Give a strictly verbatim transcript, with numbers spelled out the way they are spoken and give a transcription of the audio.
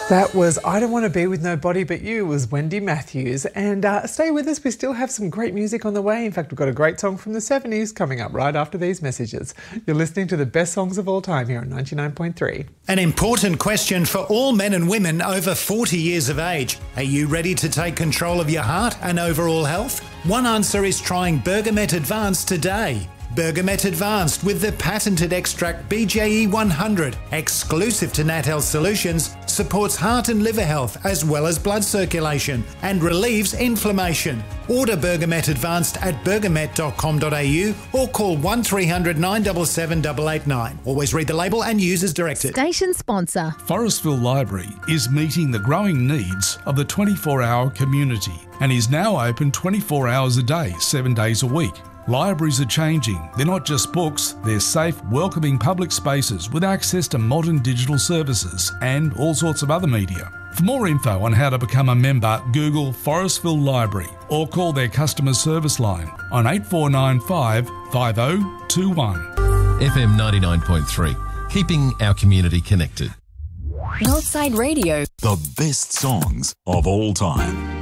That was I Don't Want to Be With Nobody But You was Wendy Matthews. And uh, stay with us, we still have some great music on the way. In fact, we've got a great song from the seventies coming up right after these messages. You're listening to the best songs of all time here on ninety-nine point three. An important question for all men and women over forty years of age. Are you ready to take control of your heart and overall health? One answer is trying Bergamet Advanced today. Bergamet Advanced with the patented extract B J E one hundred, exclusive to Nat Health Solutions, supports heart and liver health as well as blood circulation and relieves inflammation. Order Bergamet Advanced at bergamet dot com dot a u or call one three hundred nine seven seven eight eight nine. Always read the label and use as directed. Station sponsor. Forestville Library is meeting the growing needs of the twenty-four hour community and is now open twenty-four hours a day, seven days a week. Libraries are changing. They're not just books, they're safe, welcoming public spaces with access to modern digital services and all sorts of other media. For more info on how to become a member, Google Forestville Library or call their customer service line on eight four nine five, five oh two one. F M ninety-nine point three, keeping our community connected. Northside Radio. The best songs of all time.